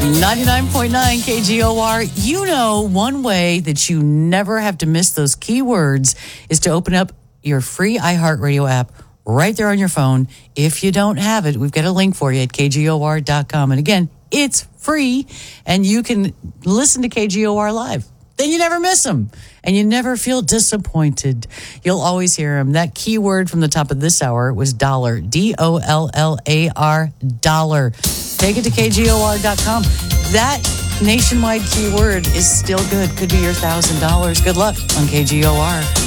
99.9 KGOR. You know, one way that you never have to miss those keywords is to open up your free iHeartRadio app right there on your phone. If you don't have it, we've got a link for you at KGOR.com. And again, it's free, and you can listen to KGOR live. Then you never miss them, and you never feel disappointed. You'll always hear them. That keyword from the top of this hour was dollar, DOLLAR, dollar. Take it to KGOR.com. That nationwide keyword is still good. Could be your $1,000. Good luck on KGOR.